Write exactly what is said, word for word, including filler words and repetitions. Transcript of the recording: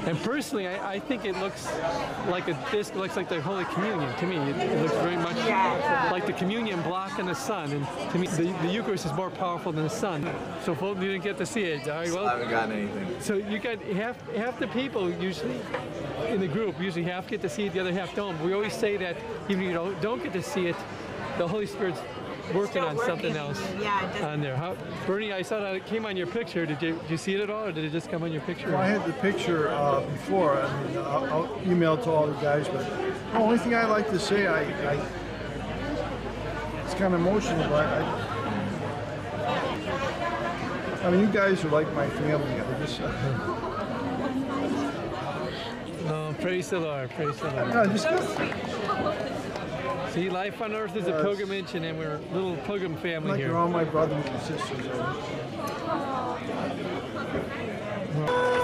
And personally, I, I think it looks like a disc, looks like the Holy Communion. To me, it, it looks very much Yeah. like the communion block in the sun. And to me, the, the Eucharist is more powerful than the sun. So folks didn't get to see it. All right, well, I haven't gotten anything. so you got half half the people usually in the group, usually half get to see it, the other half don't. We always say that even if you don't, don't get to see it, the Holy Spirit's working Still on working. something else Yeah, it doesn't- on there. How, Bernie, I saw that it came on your picture. Did you, did you see it at all, or did it just come on your picture? Well, I had the picture uh, before. I mean, I'll, I'll email it to all the guys, but the only thing I like to say, I, I it's kind of emotional, but I, I mean, you guys are like my family. I just, uh, No, praise the Lord, praise the Lord. no, just See, life on earth is a Yes. pilgrimage, and then we're a little pilgrim family like here. you're all my brothers and sisters.